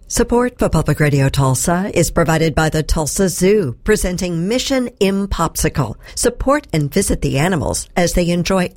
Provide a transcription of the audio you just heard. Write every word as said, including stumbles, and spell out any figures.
Support for Public Radio Tulsa is provided by the Tulsa Zoo, presenting Mission Impopsicle. Support and visit the animals as they enjoy